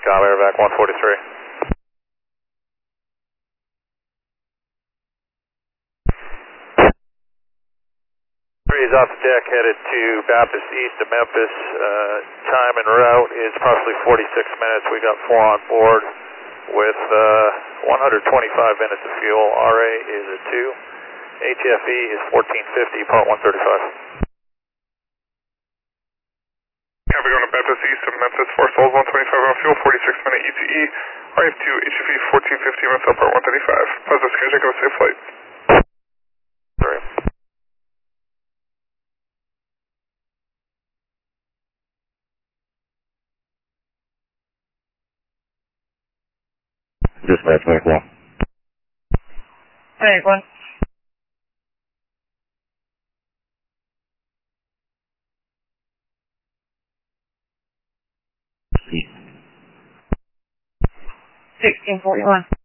Copy, Airvac 143. He's off the deck headed to Baptist east of Memphis. Time en route is approximately 46 minutes. We got 4 on board with 125 minutes of fuel. RA is a 2. ATFE is 1450, part 135. Copy, going to Baptist east of Memphis, 4 souls, 125 on fuel, 46-minute ETE. RF2, HFE 1450, minutes up, part 135. Positive schedule, have a safe flight. Sorry. Dispatch, Mike 1. Mike 1. East. 1641.